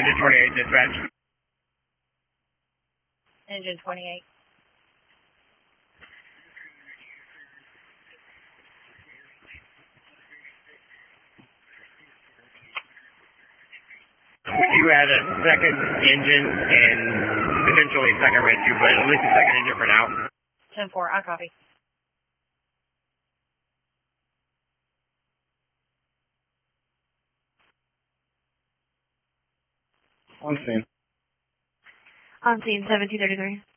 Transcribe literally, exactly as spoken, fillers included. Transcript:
Engine twenty-eight, dispatch. Engine twenty-eight. You had a second engine and potentially a second red tube, but at least a second engine for now. ten four, I copy. On scene. On scene, seventeen thirty-three.